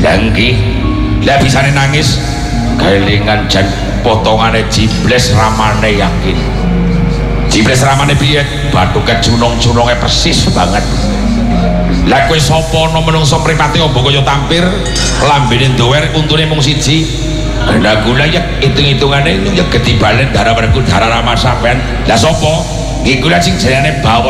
Langgi lah bisane nangis kelingan jan potongane Jibles ramane yakin Jibles ramane piye bathuke junung-jununge persis banget lah kowe sapa ana menungso mripate ombo kaya tampir lambene ndower untune mung siji gula ya hitung-hitungane ya gedhi balen darah merku darah rama sampean lah sapa iku lah sing jenenge bawa